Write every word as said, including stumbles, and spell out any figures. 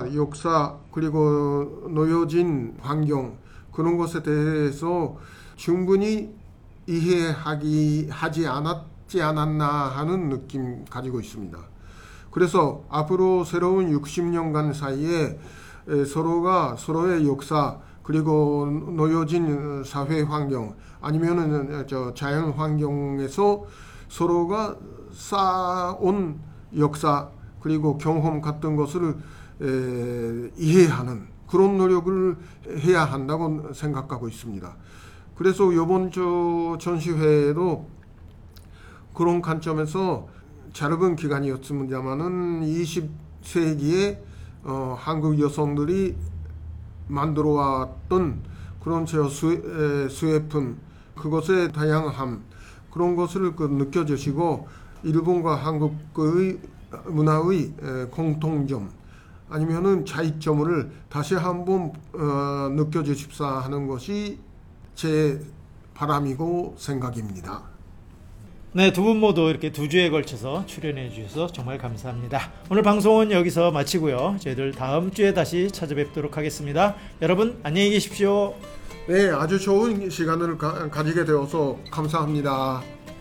역사 그리고 놓여진 환경 그런 것에 대해서 충분히 이해하기 하지 않았지 않았나 하는 느낌 가지고 있습니다. 그래서 앞으로 새로운 육십 년간 사이에 서로가 서로의 역사 그리고 놓여진 사회 환경 아니면은 저 자연 환경에서 서로가 쌓아온 역사 그리고 경험 같은 것을 에, 이해하는 그런 노력을 해야 한다고 생각하고 있습니다. 그래서 이번 저 전시회에도 그런 관점에서 짧은 기간이었습니다만은 이십 세기에 어, 한국 여성들이 만들어 왔던 그런 저 수, 수예품 그것의 다양함 그런 것을 그 느껴지시고 일본과 한국의 문화의 공통점 아니면은 차이점을 다시 한번 어, 느껴주십사 하는 것이 제 바람이고 생각입니다. 네, 두 분 모두 이렇게 두 주에 걸쳐서 출연해 주셔서 정말 감사합니다. 오늘 방송은 여기서 마치고요. 저희들 다음 주에 다시 찾아뵙도록 하겠습니다. 여러분 안녕히 계십시오. 네, 아주 좋은 시간을 가, 가지게 되어서 감사합니다.